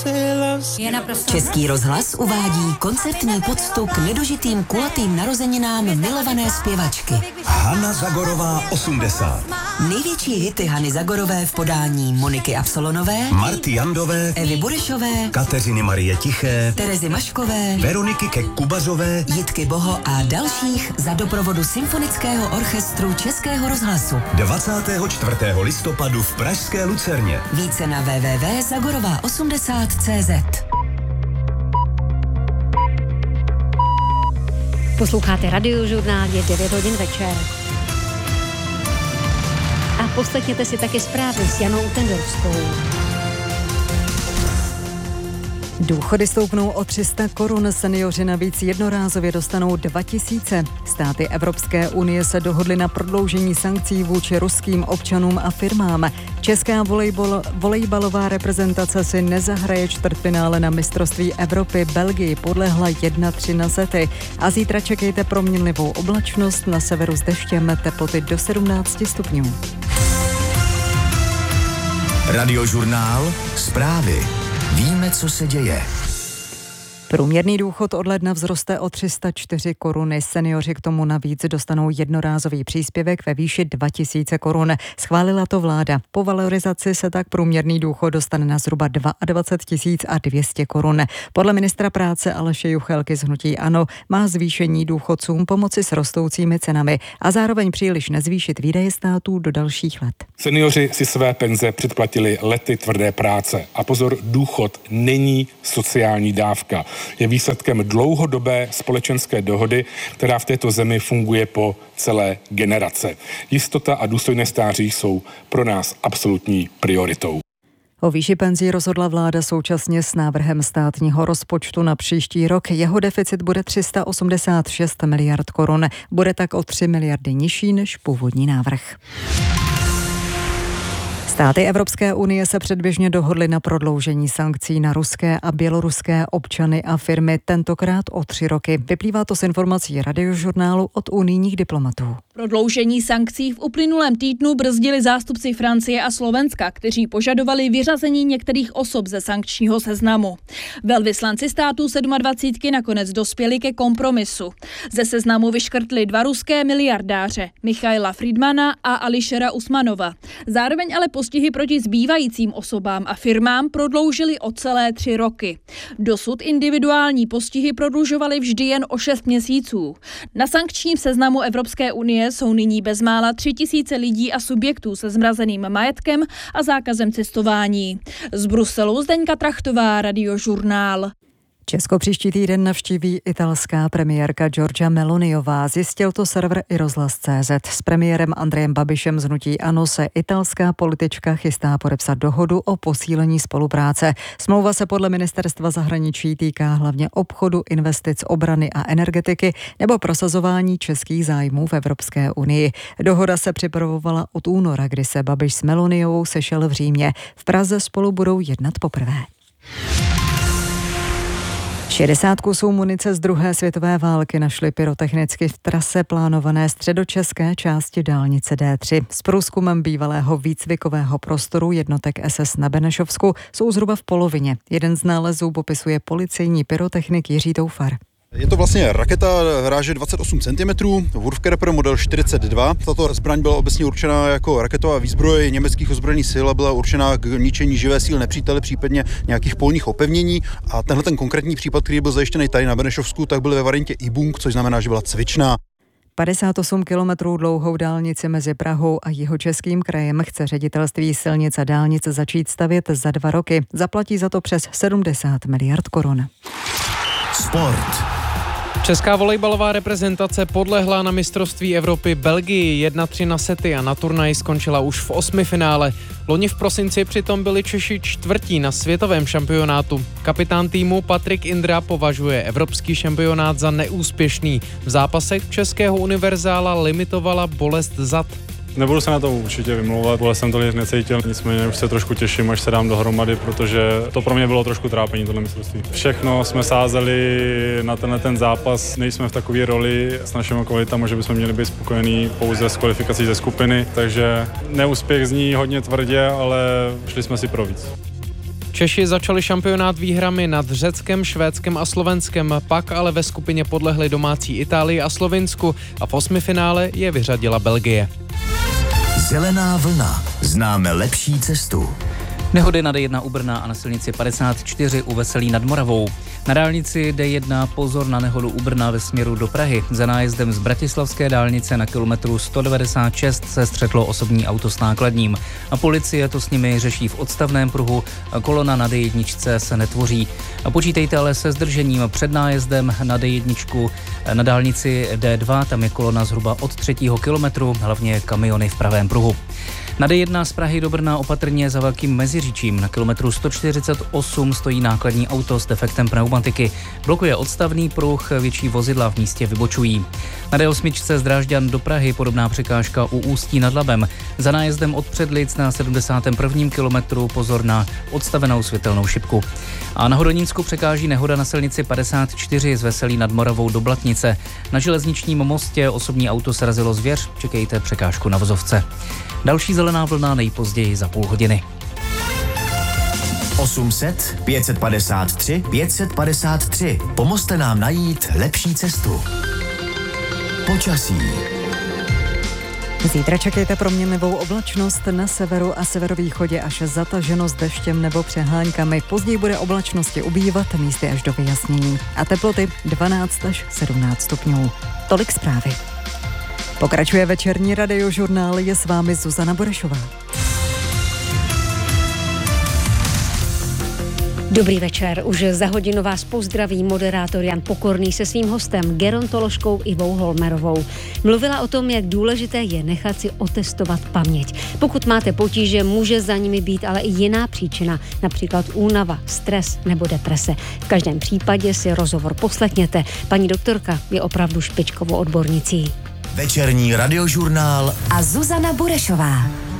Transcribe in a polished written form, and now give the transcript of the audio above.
Český rozhlas uvádí koncertní poctu k nedožitým kulatým narozeninám milované zpěvačky. Hana Zagorová 80. Největší hity Hany Zagorové v podání Moniky Absolonové, Marty Jandové, Evy Burešové, Kateřiny Marie Tiché, Terezy Maškové, Veroniky Kubazové, Jitky Boho a dalších za doprovodu Symfonického orchestru Českého rozhlasu. 24. listopadu v pražské Lucerně. Více na www.zagorová80.cz. Posloucháte Radiožurnál, je 9 hodin večer. A poslechněte si taky zprávy s Janou Tenderskou. Důchody stoupnou o 300 korun, seniori navíc jednorázově dostanou 2000. Státy Evropské unie se dohodly na prodloužení sankcí vůči ruským občanům a firmám. Česká volejbalová reprezentace si nezahraje čtvrtfinále na mistrovství Evropy. Belgii podlehla 1-3 na sety. A zítra čekejte proměnlivou oblačnost, na severu s deštěm, teploty do 17 stupňů. Radiožurnál, zprávy. Víme, co se děje. Průměrný důchod od ledna vzroste o 304 koruny. Seniori k tomu navíc dostanou jednorázový příspěvek ve výši 2000 korun. Schválila to vláda. Po valorizaci se tak průměrný důchod dostane na zhruba 22 200 korun. Podle ministra práce Aleše Juchelky z hnutí ANO má zvýšení důchodcům pomoci s rostoucími cenami a zároveň příliš nezvýšit výdaje států do dalších let. Seniori si své penze předplatili lety tvrdé práce. A pozor, důchod není sociální dávka. Je výsledkem dlouhodobé společenské dohody, která v této zemi funguje po celé generace. Jistota a důstojné stáří jsou pro nás absolutní prioritou. O výši penzí rozhodla vláda současně s návrhem státního rozpočtu na příští rok. Jeho deficit bude 386 miliard korun. Bude tak o 3 miliardy nižší než původní návrh. Státy Evropské unie se předběžně dohodly na prodloužení sankcí na ruské a běloruské občany a firmy, tentokrát o 3 roky. Vyplývá to z informací Radiožurnálu od unijních diplomatů. Prodloužení sankcí v uplynulém týdnu brzdili zástupci Francie a Slovenska, kteří požadovali vyřazení některých osob ze sankčního seznamu. Velvyslanci států 27 nakonec dospěli ke kompromisu. Ze seznamu vyškrtli 2 ruské miliardáře, Michaila Friedmana a Ališera Usmanova. Zároveň ale postihy proti zbývajícím osobám a firmám prodloužili o celé 3 roky. Dosud individuální postihy prodlužovaly vždy jen o 6 měsíců. Na sankčním seznamu Evropské unie jsou nyní bezmála 3000 lidí a subjektů se zmrazeným majetkem a zákazem cestování. Z Bruselu Zdeňka Trachtová, Radiožurnál. Česko příští týden navštíví italská premiérka Giorgia Meloniová. Zjistil to server iRozhlas.cz. S premiérem Andrejem Babišem z hnutí ANO se italská politička chystá podepsat dohodu o posílení spolupráce. Smlouva se podle ministerstva zahraničí týká hlavně obchodu, investic, obrany a energetiky nebo prosazování českých zájmů v Evropské unii. Dohoda se připravovala od února, kdy se Babiš s Meloniovou sešel v Římě. V Praze spolu budou jednat poprvé. 60 kusů munice z druhé světové války našli pyrotechnicky v trase plánované středočeské části dálnice D3. S průzkumem bývalého výcvikového prostoru jednotek SS na Benešovsku jsou zhruba v polovině. Jeden z nálezů popisuje policejní pyrotechnik Jiří Toufar. Je to vlastně raketa ráže 28 cm, Wurfkerper model 42. Tato zbraň byla obecně určená jako raketová výzbroj německých ozbrojených sil a byla určená k ničení živé síly nepřítele, případně nějakých polních opevnění. A tenhle ten konkrétní případ, který byl zajištěný tady na Benešovsku, tak byl ve variantě Ibung, což znamená, že byla cvičná. 58 kilometrů dlouhou dálnici mezi Prahou a Jihočeským krajem chce ředitelství silnic a dálnic začít stavět za 2 roky. Zaplatí za to přes 70 miliard korun. Sport. Česká volejbalová reprezentace podlehla na mistrovství Evropy Belgii 1-3 na sety a na turnaji skončila už v 8. finále. Loni v prosinci přitom byli Češi 4. na světovém šampionátu. Kapitán týmu Patrik Indra považuje evropský šampionát za neúspěšný. V zápasech českého univerzála limitovala bolest zad. Nebudu se na to určitě vymlouvat, vůbec jsem to necítil, nicméně už se trošku těším, až se dám dohromady, protože to pro mě bylo trošku trápení, tohle mistrovství. Všechno jsme sázeli na ten zápas, nejsme v takové roli s našimi kvalitami, že bychom měli být spokojení pouze s kvalifikací ze skupiny, takže neúspěch zní hodně tvrdě, ale šli jsme si pro víc. Češi začali šampionát výhrami nad Řeckem, Švédskem a Slovenskem, pak ale ve skupině podlehli domácí Itálii a Slovinsku a v osmifinále je vyřadila Belgie. Zelená vlna. Známe lepší cestu. Nehody na D1 u Brna a na silnici 54 u Veselí nad Moravou. Na dálnici D1 pozor na nehodu u Brna ve směru do Prahy. Za nájezdem z bratislavské dálnice na kilometru 196 se střetlo osobní auto s nákladním. A policie to s nimi řeší v odstavném pruhu. Kolona na D1 se netvoří. Počítejte ale se zdržením před nájezdem na D1 na dálnici D2. Tam je kolona zhruba od 3. kilometru, hlavně kamiony v pravém pruhu. Na D1 z Prahy do Brna opatrně za Velkým Meziříčím. Na kilometru 148 stojí nákladní auto s defektem pneumatiky. Blokuje odstavný pruh, větší vozidla v místě vybočují. Na D8 z Drážďan do Prahy podobná překážka u Ústí nad Labem. Za nájezdem od Předlic na 71. kilometru pozor na odstavenou světelnou šipku. A na Hodonínsku překáží nehoda na silnici 54 z Veselí nad Moravou do Blatnice. Na železničním mostě osobní auto srazilo zvěř, čekejte překážku na vozovce. Další zelená vlna nejpozději za půl hodiny. 800 553 553. Pomozte nám najít lepší cestu. Počasí. Zítra čekejte proměnlivou oblačnost na severu a severovýchodě až zataženo s deštěm nebo přehláňkami. Později bude oblačnosti ubývat, místy až do vyjasnění. A teploty 12 až 17 stupňů. Tolik zprávy. Pokračuje večerní radiožurnál, je s vámi Zuzana Burešová. Dobrý večer, už za hodinu vás pozdraví moderátor Jan Pokorný se svým hostem, gerontoložkou Ivou Holmerovou. Mluvila o tom, jak důležité je nechat si otestovat paměť. Pokud máte potíže, může za nimi být ale i jiná příčina, například únava, stres nebo deprese. V každém případě si rozhovor poslechněte. Paní doktorka je opravdu špičkovou odbornicí. Večerní radiožurnál a Zuzana Burešová.